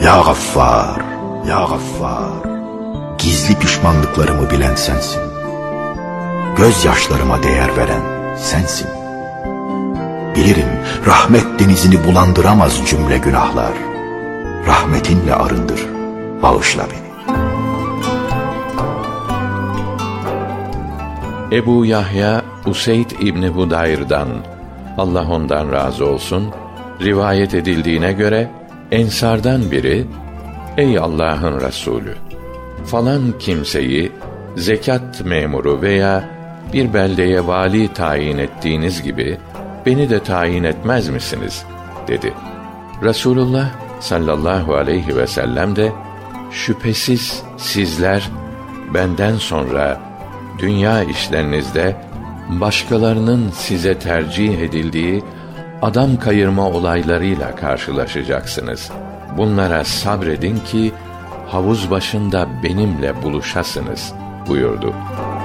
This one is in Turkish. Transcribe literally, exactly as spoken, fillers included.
Ya Gaffar, Ya Gaffar, gizli pişmanlıklarımı bilen sensin. Gözyaşlarıma değer veren sensin. Bilirim rahmet denizini bulandıramaz cümle günahlar. Rahmetinle arındır, bağışla beni. Ebu Yahya Useyd İbni Hudayr'dan, Allah ondan razı olsun, rivayet edildiğine göre Ensardan biri, ey Allah'ın Resulü, falan kimseyi zekat memuru veya bir beldeye vali tayin ettiğiniz gibi beni de tayin etmez misiniz? dedi. Resulullah sallallahu aleyhi ve sellem de, şüphesiz sizler benden sonra dünya işlerinizde başkalarının size tercih edildiği adam kayırma olaylarıyla karşılaşacaksınız. Bunlara sabredin ki havuz başında benimle buluşasınız buyurdu.